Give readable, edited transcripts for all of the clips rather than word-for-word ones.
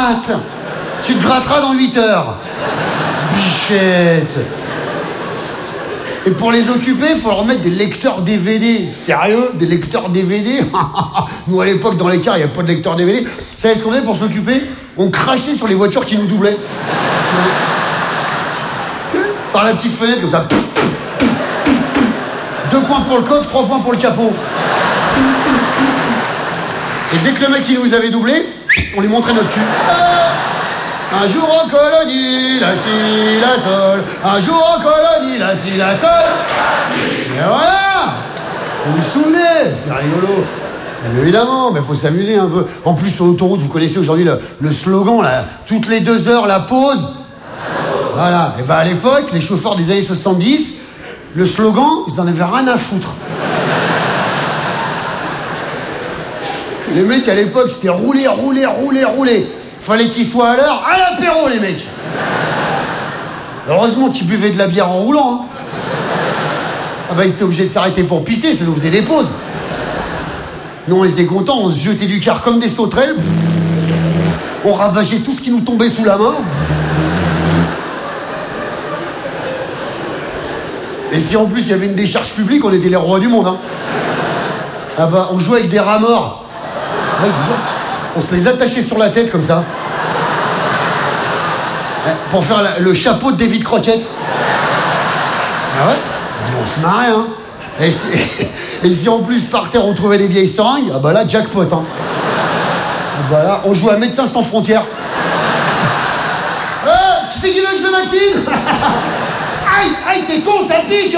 gratte. Tu te gratteras dans 8 heures. Bichette. Et pour les occuper, il faut leur mettre des lecteurs DVD. Sérieux? Des lecteurs DVD? Nous, à l'époque, dans les cars, il n'y avait pas de lecteur DVD. Vous savez ce qu'on faisait pour s'occuper? On crachait sur les voitures qui nous doublaient. Par la petite fenêtre, comme ça. 2 points pour le coffre, 3 points pour le capot. Et dès que le mec il nous avait doublé, on lui montrait notre cul. Un jour en colonie, la si, la sol. Un jour en colonie, la si, la sol. Et voilà. Vous vous souvenez? C'était rigolo. Bien évidemment, mais faut s'amuser un peu. En plus, sur l'autoroute, vous connaissez aujourd'hui le slogan, là. Toutes les 2 heures, la pause. Voilà. Et ben à l'époque, les chauffeurs des années 70, le slogan, ils en avaient rien à foutre. Les mecs, à l'époque, c'était rouler, rouler, rouler, rouler. Fallait qu'ils soient à l'heure, à l'apéro, les mecs. Heureusement qu'ils buvaient de la bière en roulant. Hein. Ah bah, ils étaient obligés de s'arrêter pour pisser, ça nous faisait des pauses. Nous, on était contents, on se jetait du car comme des sauterelles. On ravageait tout ce qui nous tombait sous la main. Et si en plus il y avait une décharge publique, on était les rois du monde. Hein. Ah bah, on jouait avec des rats morts. Ouais, on se les attachait sur la tête comme ça. Pour faire le chapeau de David Crockett. Ah ouais? On se marrait, hein. Et si en plus par terre on trouvait des vieilles seringues, ah bah là, jackpot, hein. Ah bah là, on jouait à Médecins sans frontières. Qui c'est qui veut que je le vaccine? Aïe, aïe, t'es con, ça pique!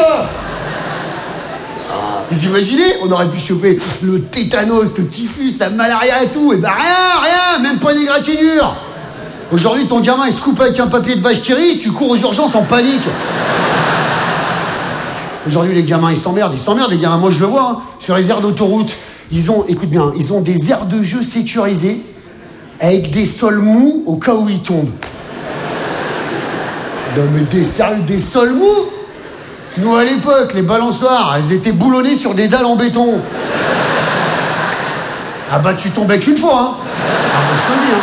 Vous imaginez? On aurait pu choper le tétanos, le typhus, la malaria et tout. Et ben rien, même pas une égratignure. Aujourd'hui, ton gamin, il se coupe avec un papier de vache qui rit, tu cours aux urgences en panique. Aujourd'hui, les gamins, ils s'emmerdent, les gamins. Moi, je le vois, hein, sur les aires d'autoroute. Écoute bien, ils ont des aires de jeu sécurisées avec des sols mous au cas où ils tombent. Non, mais des sols mous? Nous, à l'époque, les balançoires, elles étaient boulonnées sur des dalles en béton. Ah bah, tu tombais qu'une fois, hein. Ah bah, je te le dis,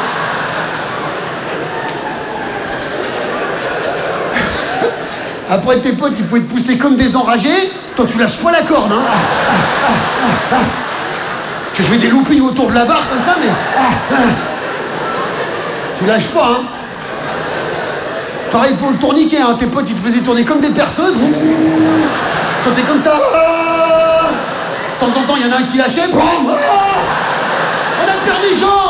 hein. Après, tes potes, ils pouvaient te pousser comme des enragés. Toi, tu lâches pas la corde, hein. Tu fais des loopings autour de la barre, comme ça, mais... Tu lâches pas, hein. Pareil pour le tourniquet, hein. Tes potes, ils te faisaient tourner comme des perceuses. Toi, t'es comme ça. De temps en temps, il y en a un qui lâchait. On a perdu des gens.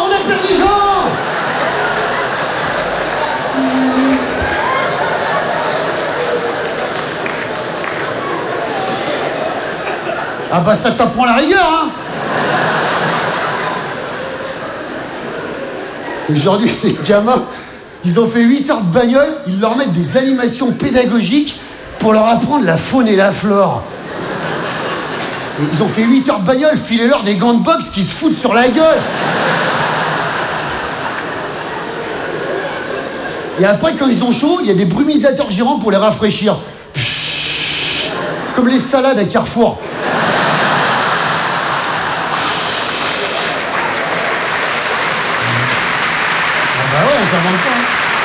Ah bah, ça t'apprend la rigueur, hein. Aujourd'hui, les gamins... Ils ont fait 8 heures de bagnole, ils leur mettent des animations pédagogiques pour leur apprendre la faune et la flore. Et ils ont fait 8 heures de bagnole, filez-leur des gants de boxe qui se foutent sur la gueule. Et après, quand ils ont chaud, il y a des brumisateurs gérants pour les rafraîchir. Comme les salades à Carrefour. Ah bah ouais, on s'invente pas.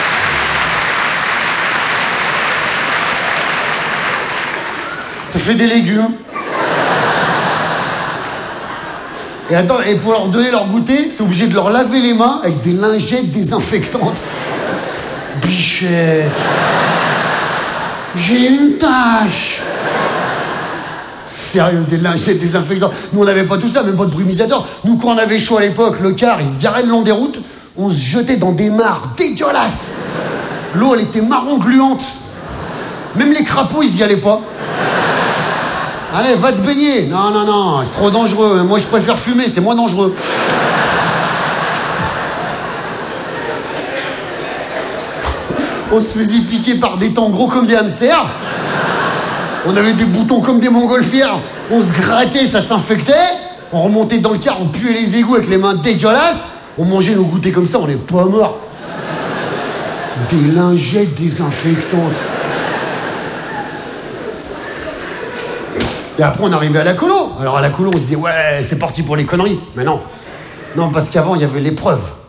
Ça fait des légumes. Et attends, et pour leur donner leur goûter, t'es obligé de leur laver les mains avec des lingettes désinfectantes. Bichette. J'ai une tache. Sérieux, des lingettes désinfectantes. Nous, on n'avait pas tout ça, même pas de brumisateur. Nous, quand on avait chaud à l'époque, le car, il se garait le long des routes, on se jetait dans des mares dégueulasses. L'eau, elle était marron gluante. Même les crapauds, ils y allaient pas. Allez, va te baigner. Non, c'est trop dangereux. Moi, je préfère fumer, c'est moins dangereux. On se faisait piquer par des temps gros comme des hamsters. On avait des boutons comme des montgolfières. On se grattait, ça s'infectait. On remontait dans le car, on puait les égouts avec les mains dégueulasses. On mangeait nos goûters comme ça, on n'est pas morts. Des lingettes désinfectantes. Et après, on arrivait à la colo. Alors, à la colo, on se disait, ouais, c'est parti pour les conneries. Mais non. Non, parce qu'avant, il y avait l'épreuve.